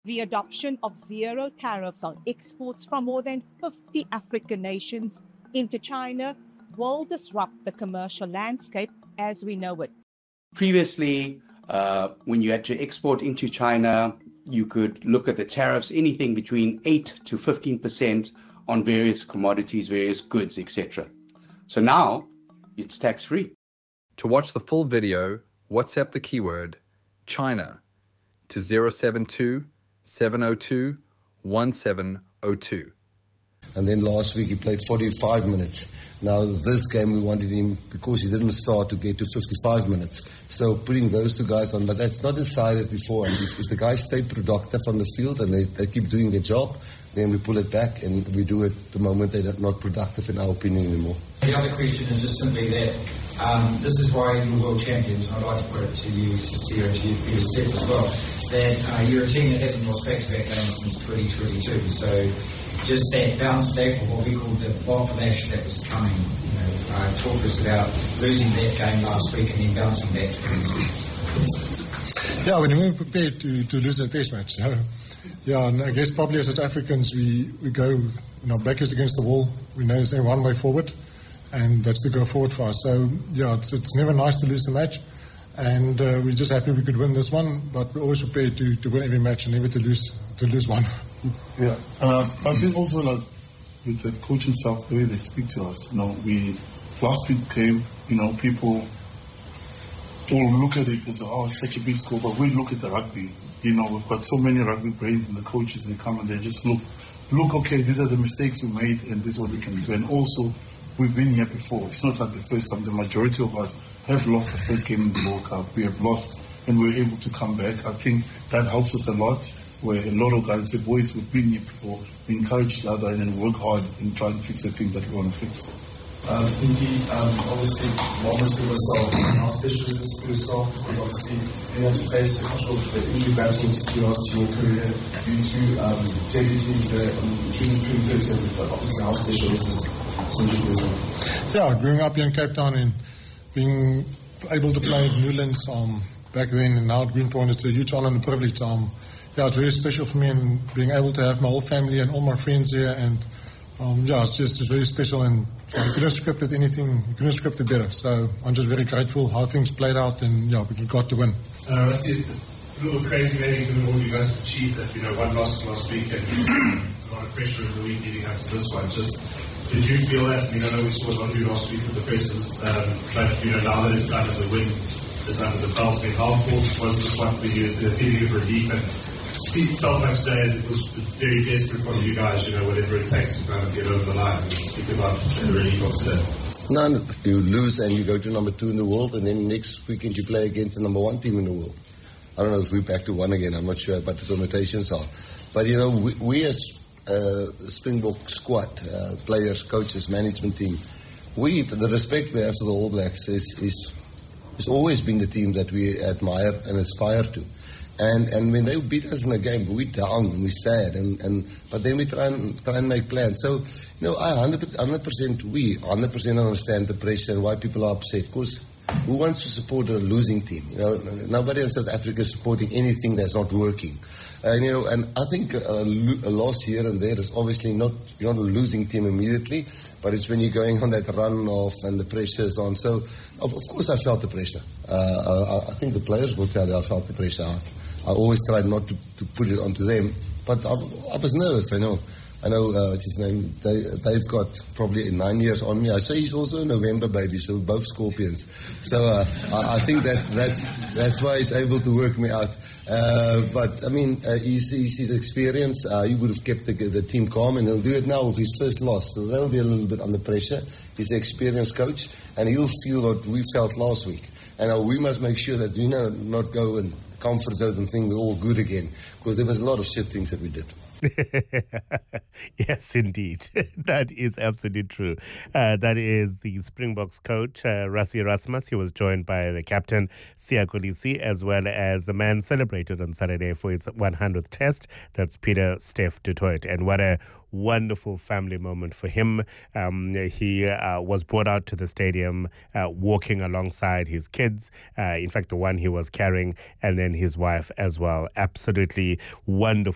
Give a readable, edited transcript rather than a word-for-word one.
The adoption of zero tariffs on exports from more than 50 African nations into China will disrupt the commercial landscape as we know it. Previously, when you had to export into China, you could look at the tariffs, anything between 8 to 15% on various commodities, various goods, etc. So now it's tax-free. To watch the full video, WhatsApp the keyword China to 072 702 1702. And then last week he played 45 minutes. Now this game we wanted him, because he didn't start, to get to 55 minutes. So putting those two guys on, but that's not decided before. And if the guys stay productive on the field and they keep doing their job, then we pull it back and we do it the moment they're not productive in our opinion anymore. The other question is just simply that this is why you're world champions, and I'd like to put it to you, Sincere, and to you, Peter Steph, as well, that you're a team that hasn't lost back-to-back games since 2022. So just that bounce back, or what we call the backlash that was coming, talk to us about losing that game last week and then bouncing back to this week. Yeah, we weren't prepared to lose a test match. So, yeah, and I guess probably as South Africans we go, back is against the wall. We know there's only one way forward, and that's to go forward for us. So, yeah, it's never nice to lose a match, and we're just happy we could win this one, but we're always prepared to win every match and never to lose one. Yeah, I think also like with the coaching staff, the way they speak to us, last week came, people all look at it as, it's such a big score, but we look at the rugby. We've got so many rugby brains and the coaches, and they come and they just look, okay, these are the mistakes we made and this is what we can do. And also, we've been here before. It's not like the first time. The majority of us have lost the first game in the World Cup. We have lost and we're able to come back. I think that helps us a lot, where a lot of guys say, boys, we've been here before. We encourage each other and then work hard and try to fix the things that we want to fix. Indeed, obviously, one must be yourself, how special is this for yourself? Because obviously, you had to face a couple of the injury battles throughout your career due to integrity between 2013, but obviously, how special is this injury for yourself? Yeah, growing up here in Cape Town and being able to play at Newlands back then and now at Greenpoint, it's a huge honor and a privilege. Yeah, it's very special for me, and being able to have my whole family and all my friends here, and it's very special, and you couldn't script it anything, you couldn't script it better. So I'm just very grateful how things played out, and we got to win. I see a little crazy maybe given all you guys have achieved, that one loss last week and a lot of pressure in the week leading up to this one. Just did you feel that? I know we saw a lot of you last week with the presses, but now that it's kind of the win is under the belt, how important was this one for you? Is there a feeling of relief? And Pete felt like today it was very desperate from you guys, whatever it takes to kind of get over the line. Speak about the relief of today. No, you lose and you go to number 2 in the world, and then next weekend you play against the number 1 team in the world. I don't know if we're back to 1 again, I'm not sure what the permutations are. But, we as Springbok squad, players, coaches, management team, the respect we have for the All Blacks is always been the team that we admire and aspire to. And when they beat us in a game, we're down and we're sad, but then we try and make plans. So, I 100% understand the pressure and why people are upset. Because who wants to support a losing team? Nobody in South Africa is supporting anything that's not working. And I think a loss here and there is obviously you're not a losing team immediately, but it's when you're going on that run off and the pressure is on. So, of course, I felt the pressure. I think the players will tell you I felt the pressure. I always tried not to put it onto them, but I was nervous. I know what's his name. They've got probably 9 years on me. I say he's also a November baby, so we're both Scorpions. So I think that's why he's able to work me out. But I mean, he's his experience. He would have kept the team calm, and he'll do it now with his first loss. So they'll be a little bit under pressure. He's an experienced coach, and he'll feel what we felt last week. And we must make sure that we not go and comfort zone and think we're all good again, because there was a lot of shit things that we did. Yes, indeed. That is absolutely true. That is the Springboks coach, Rassie Erasmus. He was joined by the captain, Siya Kolisi, as well as the man celebrated on Saturday for his 100th test. That's Peter Steph du Toit. And what a wonderful family moment for him. He was brought out to the stadium walking alongside his kids. In fact, the one he was carrying, and then his wife as well. Absolutely wonderful.